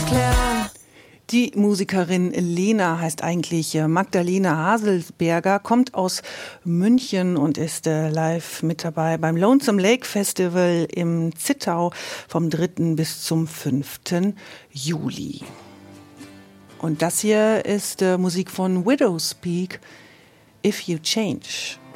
aufklären. Die Musikerin Lena heißt eigentlich Magdalena Haselberger, kommt aus München und ist live mit dabei beim Lonesome Lake Festival im Zittau vom 3. bis zum 5. Juli. Und das hier ist Musik von Widowspeak, If You Change.